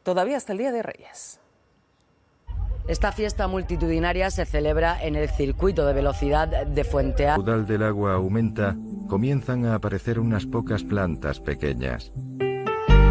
todavía hasta el Día de Reyes. Esta fiesta multitudinaria se celebra en el circuito de velocidad de Fuentealba. El caudal del agua aumenta, comienzan a aparecer unas pocas plantas pequeñas.